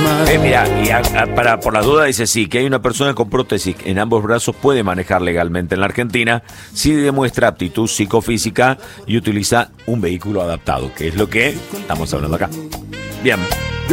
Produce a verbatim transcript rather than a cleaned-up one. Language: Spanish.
Eh, mira, y a, a, para, por la duda dice sí, que hay una persona con prótesis en ambos brazos puede manejar legalmente en la Argentina si demuestra aptitud psicofísica y utiliza un vehículo adaptado, que es lo que estamos hablando acá. Bien.